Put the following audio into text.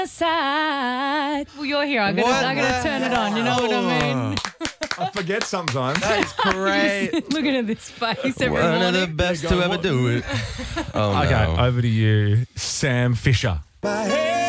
Side. Well, you're here. I'm gonna turn it on. You know what I mean? I forget sometimes. That is great. Looking at this face every One morning. of the best to ever do it. Oh, Okay, no. over to you, Sam Fisher. My head